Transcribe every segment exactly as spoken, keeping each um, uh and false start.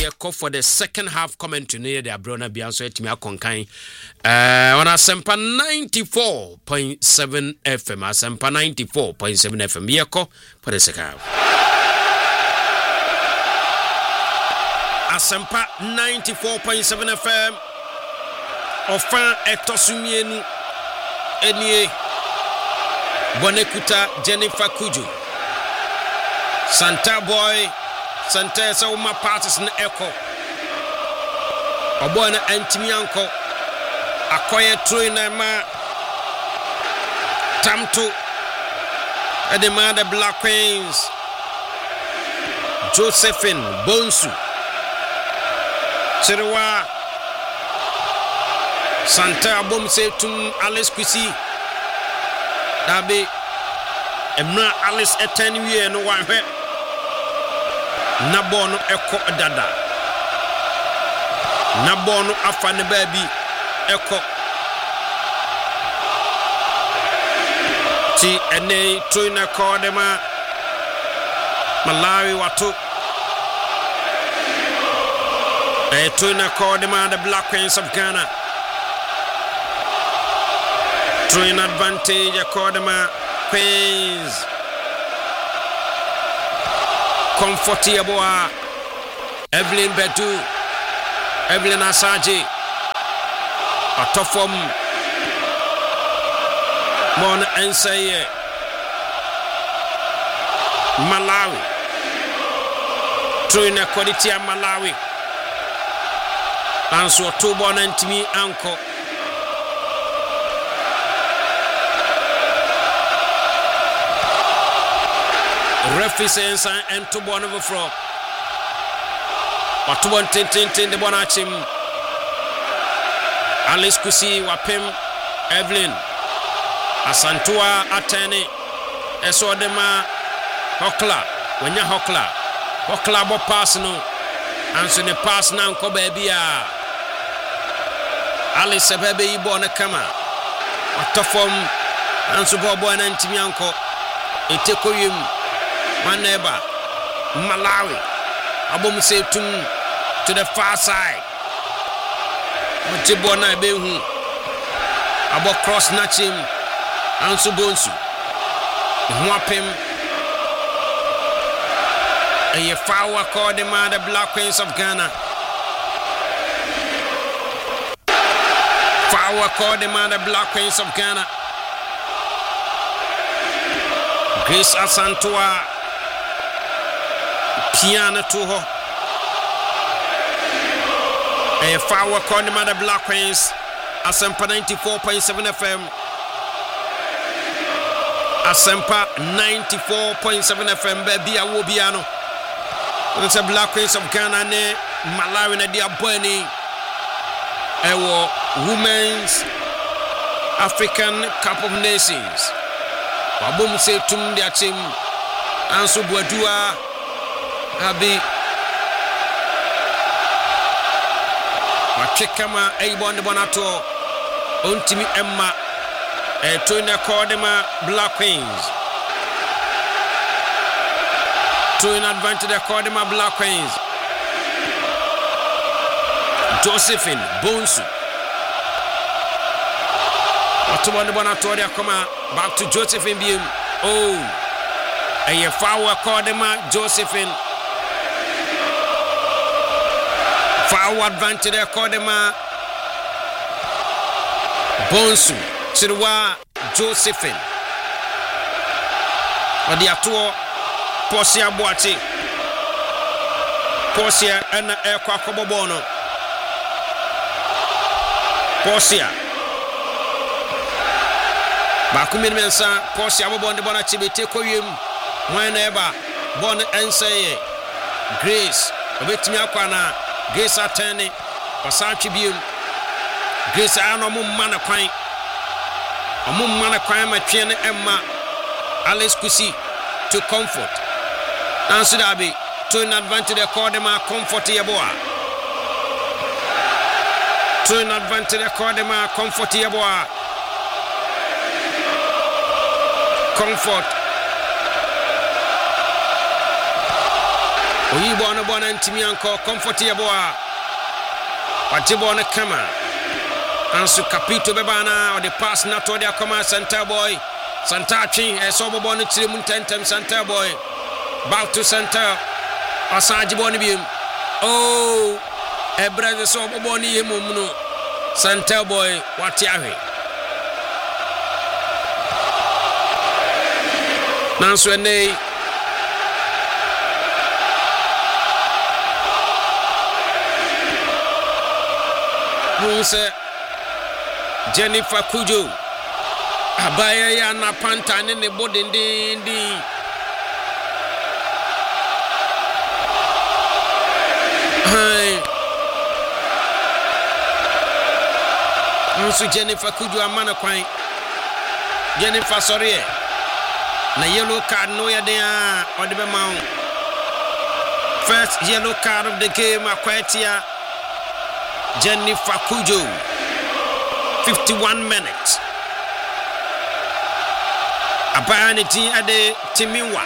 ye call for the second half commentary near the Abrona Bianso etimi akonkan uh on Asempa ninety-four point seven F M Asempa ninety-four point seven F M ye call for the second half. Asempa ninety-four point seven F M Enfin etosumienu enie Bonekuta Jennifer Kuju Santa Boy Santa so my parties na echo Obo na antimi anko akoye troi na ma tamto edema the Black Queens Josephine Bonsu Chirwa Santa Bom se tum Alice Kwisi Dabe Emra Alice etenwie no wanhwe Nabono eko dada Nabono afa ne baabi eko Ti ene toina kodema Malawi watu E toina kodema the Black Queens of Ghana Throwing advantage Kodema Queens Comfortable Evelyn Bedu Evelyn Asaji Atofom Mon Enseye Malawi Throwing a quality of Malawi Answer two born and Timmy Uncle References and to one of the frog. But one tin tin tin the bonachim. Alice Kusi Wapim Evelyn Asantua Atene Esodema Hokla when ya Hokla Hokla bo pass no answer the pass now ko baby Alice baby born a kama Watofom answer bo boy and Timianko Etekoyum one neighbor, Malawi. Abom say to to the far side. Mutibona behu. Abo cross natchim. Ansu bonsu. Mwapim. And ye fawa call the man the Black Queens of Ghana. Fawa call the man the Black Queens of Ghana. Grace Asantua. Piano to her. A flower corner man the Black Queens. Asempa ninety-four point seven F M. Asempa ninety-four point seven F M. Baby Awobiano. It's a Black Queens of Ghana ne Malawi na dia boni. Ewo Women's African Cup of Nations. Wabum se tum dia team. Ansu Bwadua Abi Wachekama Eibon de Bonato Untimi Emma Etoina Kodema Black Queens To in advantage of Kodema Black Queens Josephine Bonsu Watubo de Bonato de Akoma back to Josephine Bium Oh Eye Fawa Kodema Josephine Forward advantage there Kodema Bonsu Chirwa Josephine Odi atuo Posia Boati Posia ena ekwa kobobono Posia Bakumi mensa Posia bobonde bona chibete koyem Mwana eba bon enseye Grace obetimi akwana Grace Atene, Pasachi Bium, Grace Ano Mumana Quine, a Mumana Quine, my Chien Emma, Alice Kusi, to comfort. Answer Dabi, to an advantage of Cordema, comfort Yaboa. To an advantage of Cordema, comfort Yaboa. Comfort. oyi bɔne bɔne ntimi anko comfortable a wagye bɔne kama anso Capito bɛbana or the pass na to the akoma center boy Santa Chin e so bɔne kyerɛ mu ntentem center boy back to center asaji bɔne biem oh e brother so bɔne yemu no center boy wate ahwe nanso ene Musa Jennifer Kujo abaya ya na panta ne ne bodindindi hai Musa Jennifer Kujo amana kwan Jennifer sorry na yellow card no ya dia odebe maun first yellow card of the game akwatia Jennifer Kujo fifty-one minutes abani ti ade timiwa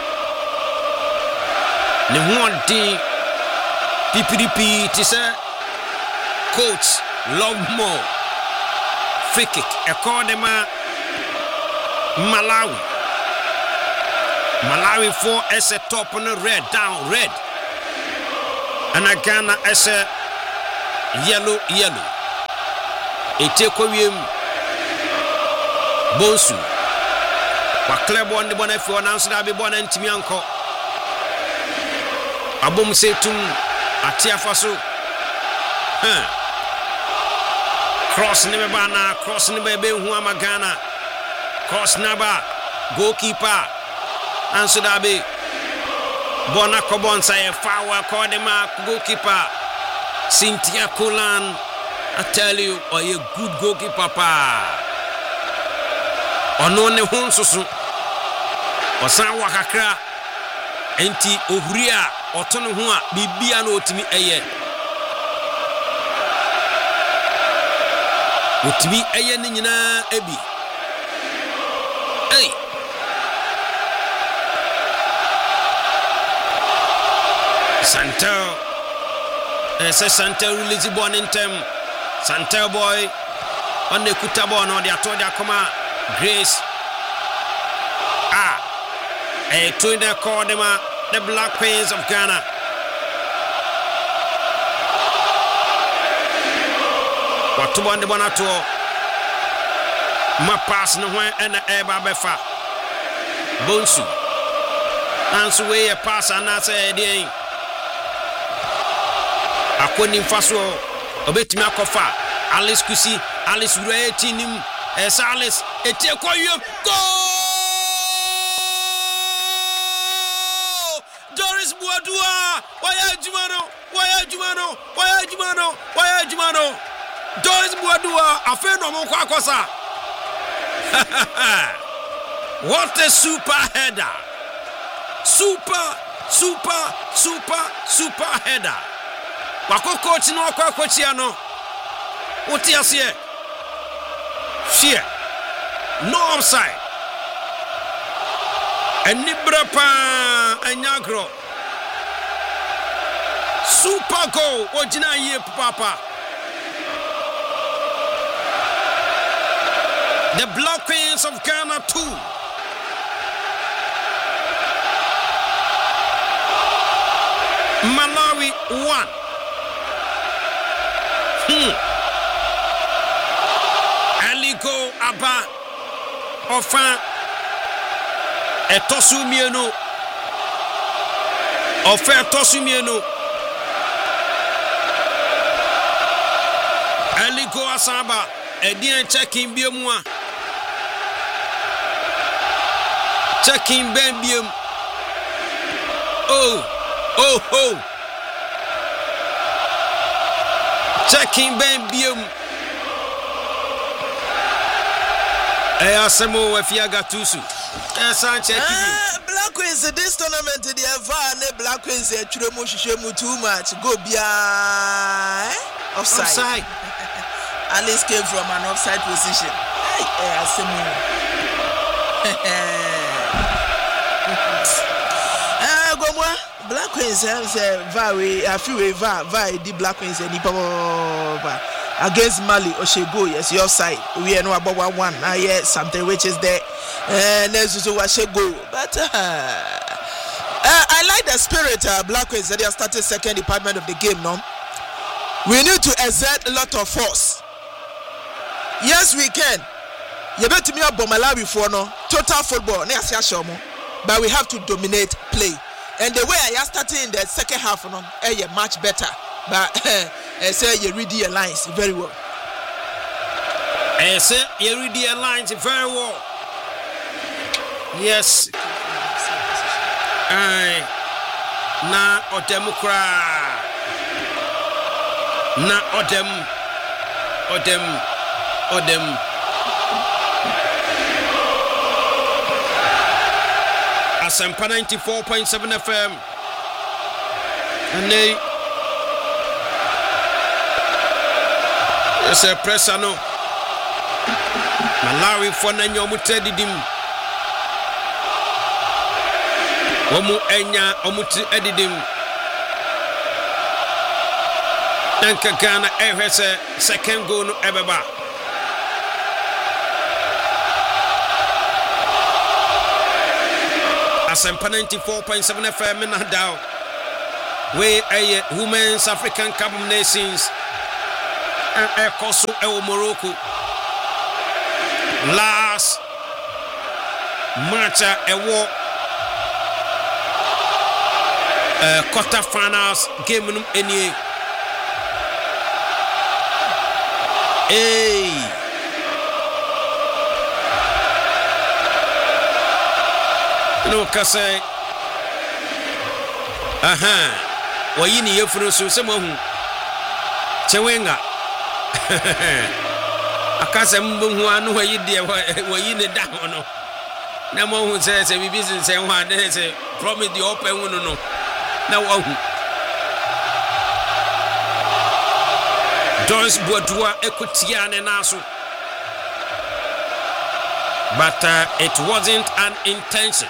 ne hundi P P D P ti say coach love more free kick ekodema Malawi Malawi four as a top on the red down red and Ghana as a yellow yellow etekowiem bonsu kwa club on the bona for announce that be bona ntimi anko abom setum atiafa so huh cross ne bana cross ne be hu amagana cross naba goalkeeper anso that be bona kobonsa e foul call the mark goalkeeper Cynthia Kulan, I tell you, are a good goalkeeper, papa. Ono ne honsusu. Osan wakakra. Enti ohria otono ho a bibia na otimi eye. Otimi eye ne nyina ebi. Hey. Santo Ese Santa release born in tem Santa boy on the kutabon on the atodia koma Grace ah a to the cordema the Black Queens of Ghana what to bon the bonato ma pass no when and eba befa bonsu answer way a pass and I say dey akoni mfaso obetimi akofa Alice Kusi Alice Ure tinim esa Alice etiekoyem go Doris Buadua waya jumano waya jumano waya jumano waya jumano Doris Buadua afeno mo kwa akosa what a super header super super super super header wako coach no kwa coach ya no oti asie fear no offside enibra pa anyagro super goal ojina ye papa the Black Queens of Ghana two Malawi one Hmm. Aligo Aba Enfin Etosu mieno Enfin Etosu mieno Aligo Asaba Edien checking biemwa Checking ben biem Oh Oh oh Checking Ben Bium. Eh, Asemo Wefiaga Tusu. Eh, Sanchez. Black Queens, this tournament, the Eva, Black Queens, Churemo Shishemu too much. Go bia. Offside. Offside. Alice came from an offside position. Eh, Asemo. Eh, Gomwa. Black Queens say va we a few va va di Black Queens ni papa against Mali Oshego. Yes, your side. We are no about one one. Ah, yes, something which is there. And there's also Oshego. But uh, uh, I like the spirit. Uh, Black Queens they are starting second department of the game. No, we need to exert a lot of force. Yes, we can. You better me up Malawi for no total football. But we have to dominate play. And the way I am starting in the second half, no, eh, much better. But I say you read the lines very well. I say you read the lines very well. Yes. I na odemukra na odem odem odem. Asempa ninety-four point seven F M. And they yes, a pressure no. Malawi for na nyomu tedidim. Omu enya omuti edidim. Nanka Ghana ehwese second goal no ebeba. Asempa ninety-four point seven F M in Hadao. We a Women's African Cup of Nations and a Koso El Morocco. Last match a war uh, quarter finals game in any. Hey. No kase aha wa yini yefuro so se mo hu chewenga akase mbo hu anu wa yide wa yini da hono na mo hu se se bibi se hu ade se promise the open hu no na wa hu Doris Boadua ekutia ne naso but uh, it wasn't an intention.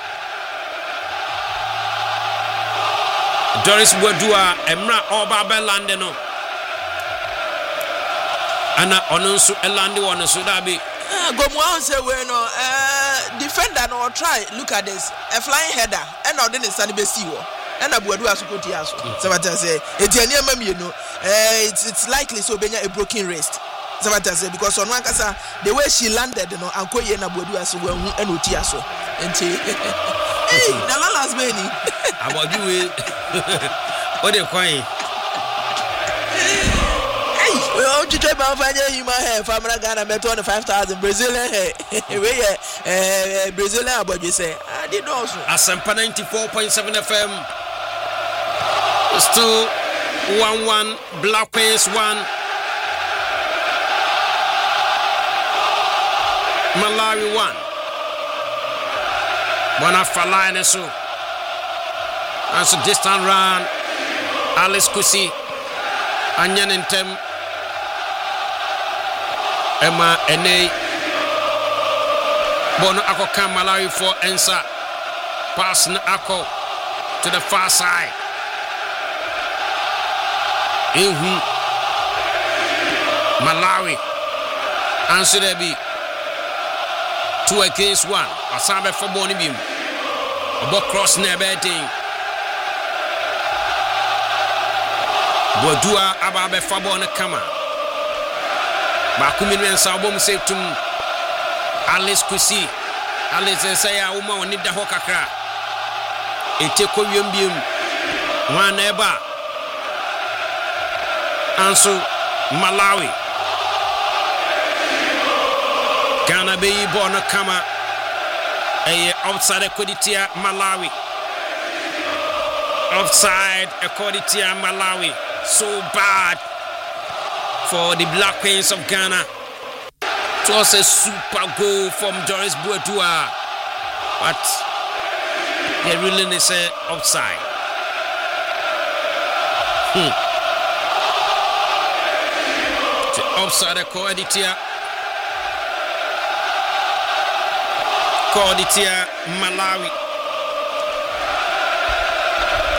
Doris Boadua emra oba belande no ana onunsu elande wono so da be gomu an say we no eh defender no try look at this a flying header and now den stand be see wo and Boadua so koti aso so what I say etiani ama mi no eh it's it's likely so benya a broken wrist so what I say because on one kasa the way she landed no ankoye na Boadua so we hu and oti aso enti hey na lalas many about you what they coin hey we want to try to find a human hair family Ghana met twenty-five thousand Brazilian hair we eh Brazilian about you say I did also Asempa ninety-four point seven F M still one one Black Queens one Malawi one Bona Falane so and so distant run Alice Kusi Anyan Intem Emma Ene Bono Ako Kam Malawi for Ensa pass na Ako to the far side Ihu Malawi answer there be two against one Asabe for Boni Bim Obo cross na betting Boadua ababe fabo na kama Bakumi nwensa obom setum Alice Kusi Alice say ya uma oni da ho kakra Eteko wiembiem wan eba Anso Malawi Ghana be bo na kama Eye outside Koditia Malawi Offside Koditia Malawi So bad for the Black Queens of Ghana. It was a super goal from Doris Boadua, but they really is a offside. Hmm. The offside co-editor, co-editor Malawi.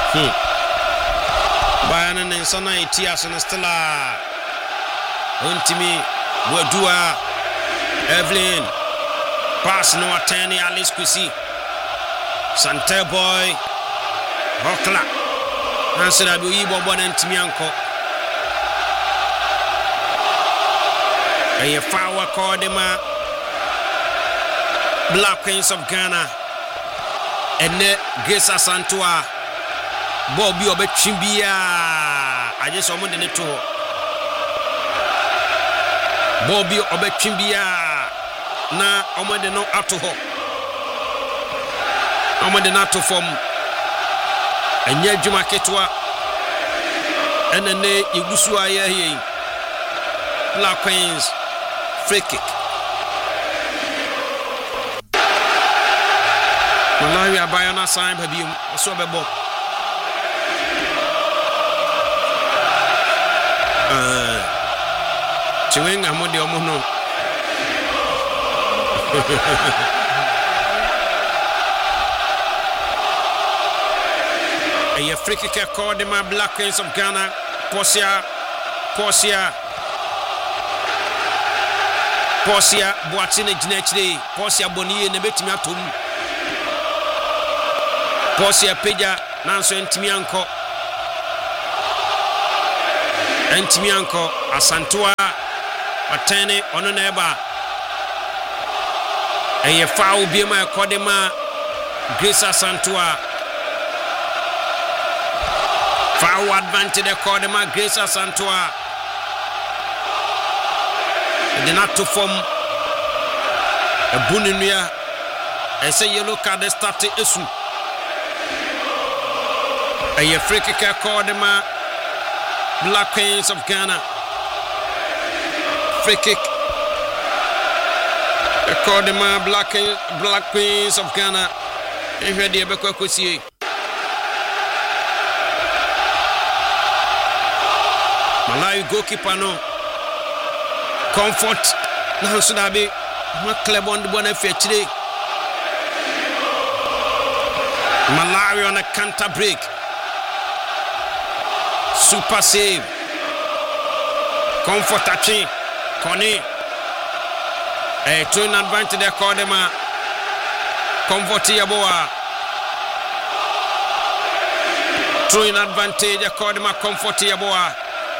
Hmm. Bayana ne sana itia so stella. Ontimi Wadua Evelyn pass no attorney Alice Kwesi Sante boy Hokla answer abi yibo bo na ntimi anko eye fawa kodema Black Queens of Ghana ene Grace Asantua Bobby obetwimbia aje so mo de ne to Bobby obetwimbia na omode no ato ho omode na ato fom enya djuma ketwa enene igusu aye here Black Queens free kick Malawi abayana sign babium so bebo uh Chiwenga mode omono a free kick called my Black Queens of Ghana. Posia, Posia, Posia, Boatine Ginechli, Posia Boni, and the Betimiatum. Posia Peja, Nanso Entimianco, Entimianco, Asantua, Atene, Ononeba. A foul be my Kodema, Grace Asantua. Foul advantage the Kodema, Grace Asantua. They not to form a Buninia. I say you look at the start issue. A free kick Kodema, Black Queens of Ghana. Free kick. Kodema Black Black Queens of Ghana. And here they be see. Malawi goalkeeper no comfort na so da be ma club on the bona fetchire. Malawi on a counter break. Super save. Comfort touching. Kone. Eh, to an advantage they call them a Comfort Yaboa. To an advantage they call them a Comfort Yaboa.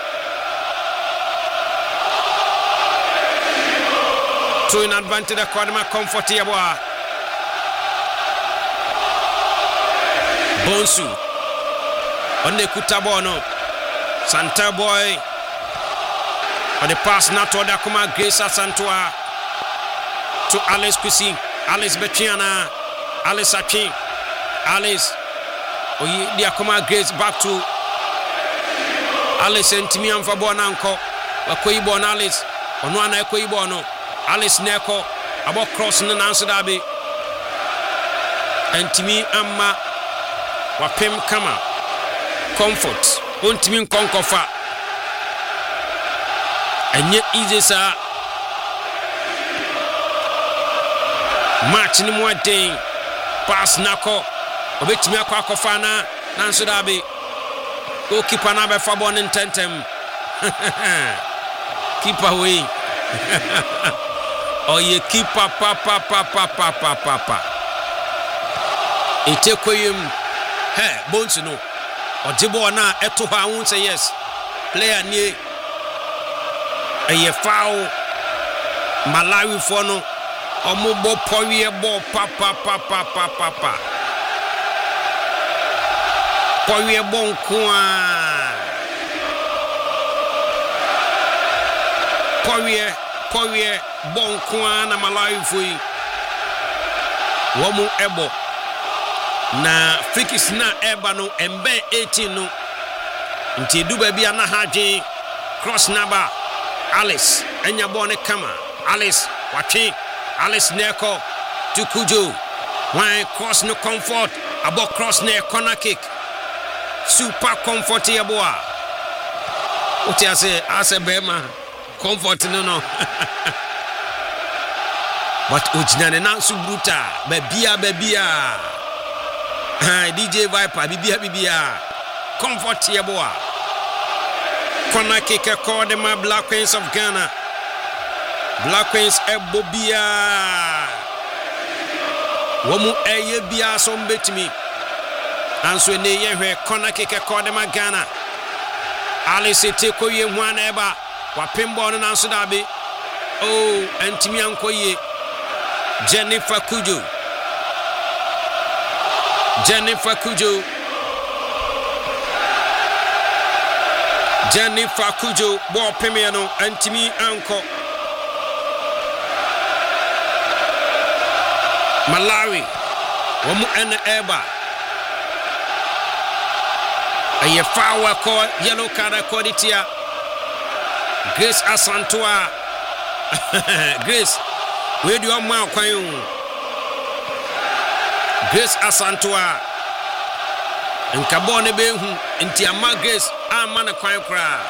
To an advantage they call them a Comfort Yaboa. Bonsu. On the Kutabono. Santa boy. On the pass not to the Kuma Grace Asantua. To Alice Kwesi, Alice Bechiana, Alice Achi, Alice. Oyi dia Kuma Grace back to Alice and Timian for Bonanko. Wakoi Bon Alice, Onwana Koi Bono, Alice Neko, about crossing and answer Dabi. And Timi Amma Wapim Kama Comfort, Untimin Konkofa. And yet easy sir. Match ni mo den pass nako obetimi akwa akofana nanso da be goalkeeper na be fa ball intentem keeper we oh ye keeper pa pa pa pa pa pa pa pa etekoyem he bonsu no ojibo na eto ha won say yes player nie eye foul Malawi for no Omo bo powie bo pa pa pa pa pa pa pa powie bo nkoa powie powie bo nkoa na Malawi foi womu ebo na frikis na eba no embe eighteen no nti duba bia na haje cross number Alice enya bo ne kama Alice wachi Alice Neko to Kujo. Why cross no Comfort? About cross near corner kick. Super comfortable. What I say? I say, Bema. Comfort no no. But Ujnane na subruta. Bebia bebia. D J Viper bibia bibia comfortable. Corner kick called them Black Queens of Ghana. Black Queens Ebobia. Womu eye bia so mbetimi. Anso ne ye hwe corner kick called them Ghana. Alice take ye hwan eba. Wapimbo no nanso dabe. Oh, antimi ankoye. Jennifer Kujo. Jennifer Kujo. Jennifer Kujo ball pemiano antimi anko. Malawi wamu ene eba. Aye fawa ko yellow card ko ditia. Grace Asantua. Grace we do your mouth kwan. Grace Asantua. Nkabone behu nti ama Grace ama na kwan kra.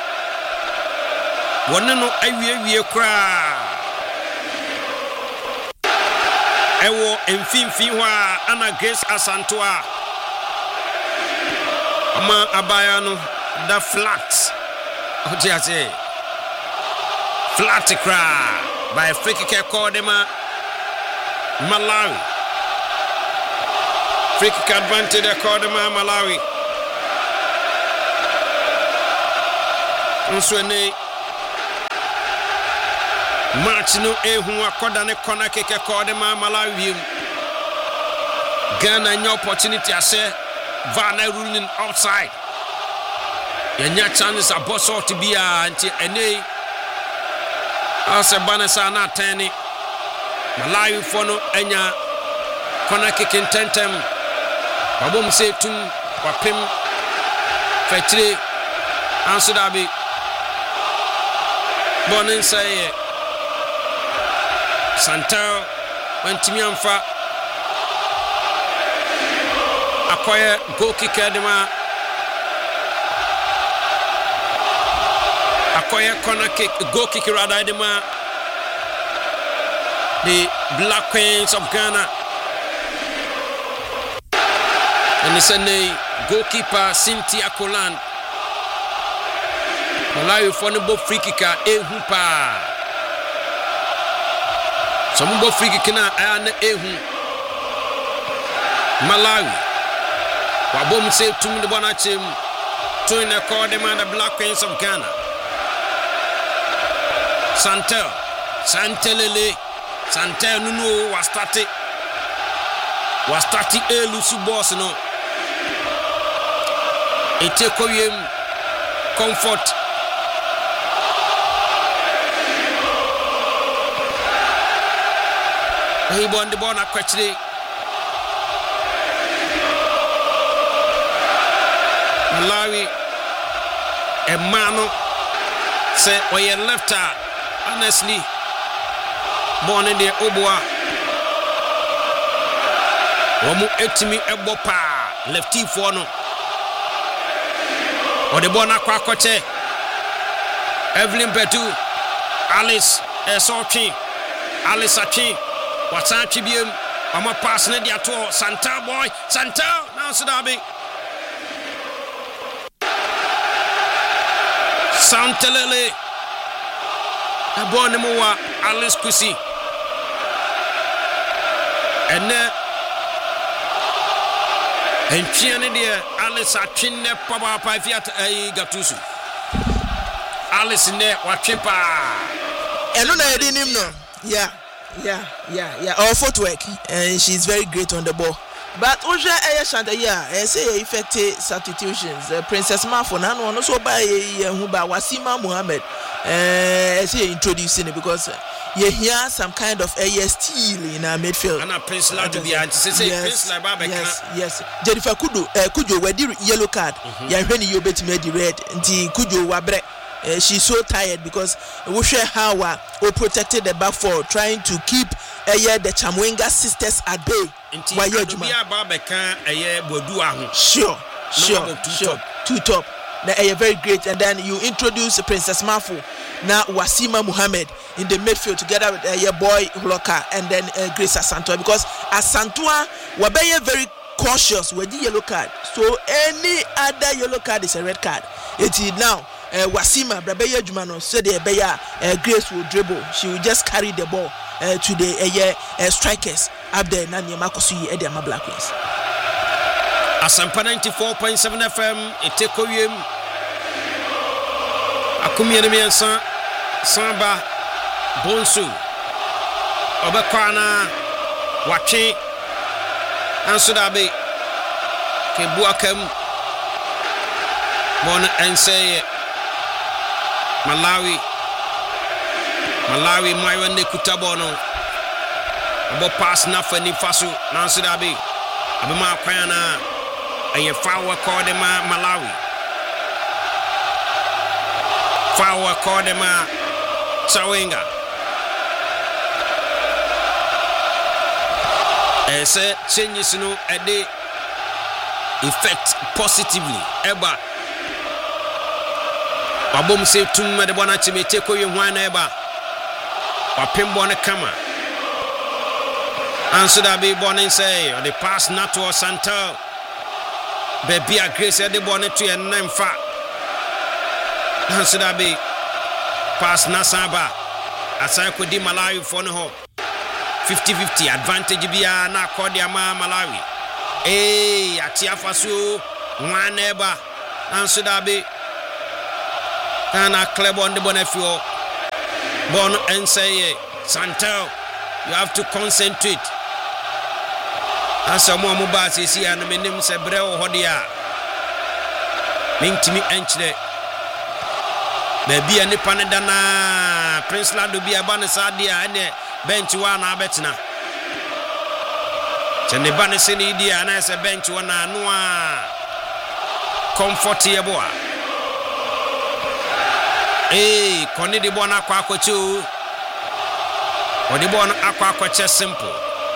Wonne no awie wie kra. Ewo mfimfi hwa ana Grace Asantua. Ama abaya no da flat. Oje ase. Flat cry by free kick called them Malawi. Free kick advantage called them Malawi. Nswene match no ehu akoda ne corner kick called them Malawi. Ghana no opportunity ase Vana ruling outside. Yanya chance a boss out to be a anti ene. Ase banasa na tani Malawi fono enya corner kick intentem babom se tum wapem fetire anso dabi bonin say Santel wantimi amfa akoye goal kick edema akoye corner kick goal kick rather edema the Black Queens of Ghana. And it's a goalkeeper Cynthia Kolan. Malawi for the ball free kicker Ehu pa. Some ball free kicker na ane Ehu. Malawi. Wabom say to me the bonachim. To in the call them the Black Queens of Ghana. Santel. Santelele. Santel Nuno was started. Was started a Lucy boss no. It take him comfort. He won the ball actually. Malawi a mano say or you left her honestly. Born in the Obua. Womu etimi ebo pa lefty for no. Or the bona kwa koche. Evelyn Bedu. Alice Esochi. Alice Achi. Wasanchi biem. Ama pass ne dia to Santa boy. Santa now Sudabi. Santelele. Abone mowa Alice Kusi. And then and Chiane dear Alice Achin Papa Fiat a Gatusu. Alice in there watching pa. And I didn't him no. Yeah, yeah, yeah, yeah. Our footwork and she's very great on the ball. But Oja Ayashanta, yeah, I say effective substitutions. Uh, Princess Mafo, and one also by Huba Wasima Muhammad. Uh, I say introducing it because uh, you hear some kind of a steel in our midfield. And a Prince Lad to be anti Prince Lababa. Yes, yes. Jennifer Kudo, uh, Kujo, where the yellow card. Yeah, when you bet me the red, and Kujo Wabre. Uh, she's so tired because we share how uh, we protected the back four, trying to keep uh, yeah, the Chamwenga sisters at bay. Why you do Sure, sure, two sure. Top. Two top. They are very great, and then you introduce Princess Mafu, now Wasima Muhammad in the midfield together with uh, your boy Huloka, and then uh, Grace Asantua, because Asantua were very cautious with the yellow card. So any other yellow card is a red card. It is now uh, Wasima Brabeya Jumano said the Beya uh, Grace will dribble. She will just carry the ball uh, to the uh, uh, strikers up there. Nanya Makosi Ediama Black Queens. Asampa ninety-four point seven F M. Eteko yem. Akumi enemiensa. Samba Bonsu. Obekwana Wachi. Ansudabe Kebuakem Bon Enseye Malawi Malawi Maiwende Kutabono Abo pass na fani fasu Ansudabe Abema Kwana Aye fawa Kodema Malawi Fawa Kodema Chawenga Ese changes no ede effect positively eba wabom se tum de bona chimete ko ye hwan na eba wapembo ne kama anso da be bona say the pass not to Santal baby a Grace de bona to ye nemfa anso da be pass na saba asai ko di Malawi for no ho fifty fifty advantage bia na akɔde ama Malawi eh atiafa so one eba anso da be kana club on the bonafio bon enseye Santel you have to concentrate asa mo mo ba sisi an menim se bre wo hodia mintimi enchire na bia ni paneda na Prince Lado bia ba ne sadia ene bench one na betina chene bane seni dia na se bench one na no a comfortable eh koni di bona kwa kwachu odi bona akwa kwache simple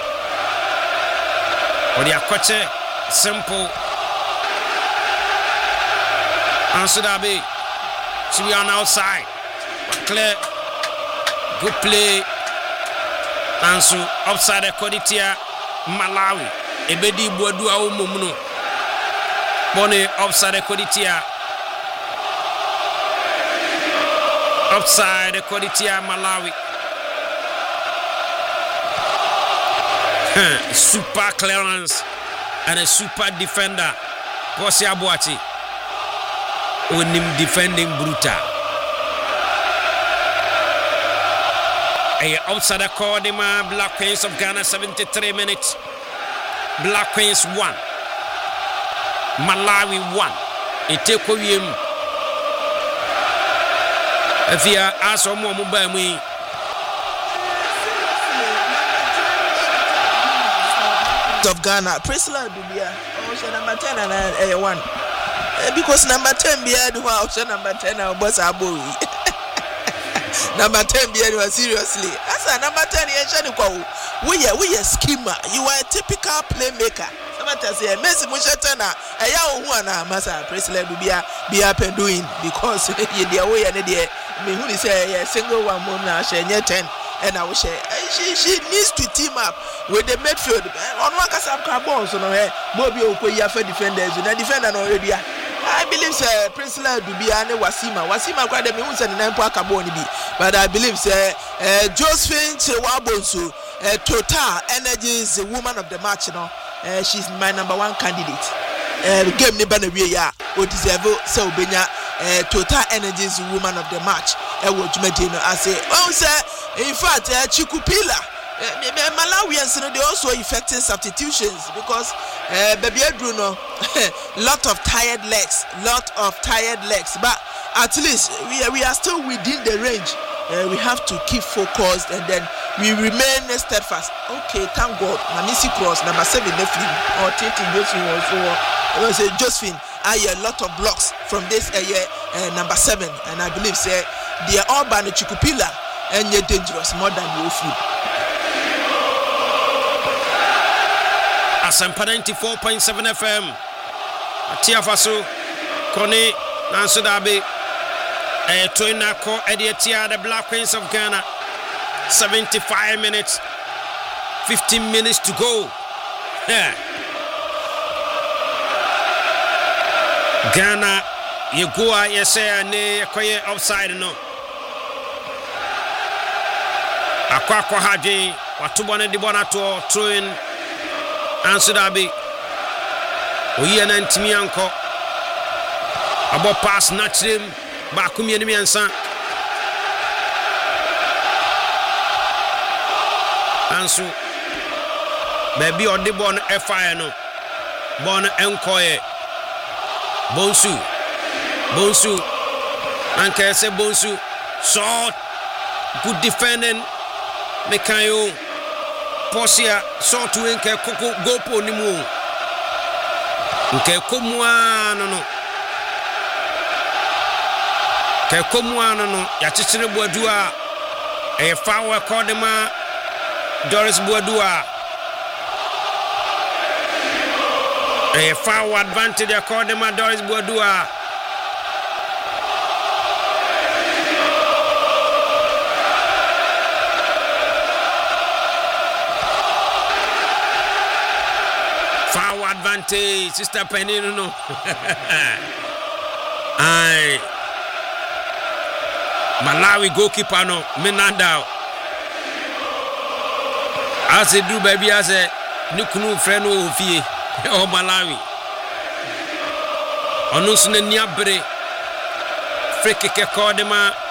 odi akwache simple Ansudabe to be on outside clear good play Ansu upside the Koditia Malawi Ebedi Boadu au Mumuno Bone upside the Koditia Upside the Koditia Malawi super clearance and a super defender Bosi Abuachi Onim defending brutal A outside the corner, Black Queens of Ghana, seventy-three minutes. Black Queens one. Malawi one. Eteko yem. If you are aso mo mobile me. Of Ghana, Priscilla Dubia, Ocean number ten and uh, one. Uh, because number ten be the Ocean number ten and boss Abu. Number ten be anyone seriously. That's a number ten here. We are we are schemer. You are a typical playmaker. Somebody say Messi Mushatana. I am one Massa Priscilla Dubia be up and doing because you the way and the me who say a single one more now she ten. And I will say she she needs to team up with the midfield. On one case of carbons on her, Bobby Okoya for defenders, and a defender already. I believe say Priscilla Dubia and Wasima. Wasima quite the moons and nine point carboni be. But I believe say uh, Josephine Chewabonsu, uh, Total Energy is the woman of the match. You know, uh, she's my number one candidate. Uh, game never be ya. What is ever so benya. Uh, Total Energy is the woman of the match. I watch Medina. I say, oh, sir. In fact, uh, Chikupila, uh, Malawians, you know, they also effecting substitutions because uh, Baby Bruno, lot of tired legs, lot of tired legs. But at least we are, we are still within the range. Uh, we have to keep focused and then we remain steadfast. Okay, thank God. Namisi Cross, number seven, Nephilim, or Titi Josephine also. It was a Josephine. I a lot of blocks from this uh, year, uh, number seven, and I believe say they are all by the Chikupila and you're dangerous more than you feel. Asampa ninety-four point seven F M. Atia Faso, Kone, Nansudabe, eh, Toina Ko, Ediatia, the Black Queens of Ghana. seventy-five minutes, fifteen minutes to go. Yeah. Ghana yegua yese ne koye offside no akwa kwa haje watubo ne dibona to throwing Ansu Dabi oyi na ntimi anko abo pass na chirem ba kumie ne miensa Ansu baby odibo no fire no bon enkoye Bonsu Bonsu Anke se Bonsu shot good defending Mekayo Posia shot to Nke Koko Gopo Nimu Nke Komwa no no Ke Komwa no no Yachichire Boadua E Fawa Kodema Doris Boadua A foul advantage according to Doris Boadua. Foul advantage, Sister Penny, no. Aye. Malawi goalkeeper no, Menanda. As they do, baby, as a Nukunu friend of Fie. Oh Malawi onu sune niabre free kick e kodema